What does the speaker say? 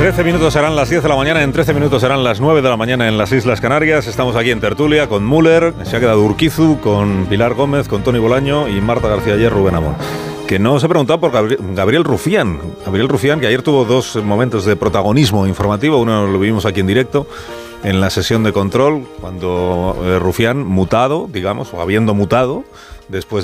13 minutos serán las 10 de la mañana, en 13 minutos serán las 9 de la mañana en las Islas Canarias. Estamos aquí en tertulia con Müller, se ha quedado Urquizu, con Pilar Gómez, con Tony Bolaño y Marta García ayer, Rubén Amón. Que no os he preguntado por Gabriel Rufián. Gabriel Rufián, que ayer tuvo dos momentos de protagonismo informativo. Uno lo vivimos aquí en directo, en la sesión de control, cuando Rufián, mutado, digamos, o habiendo mutado, después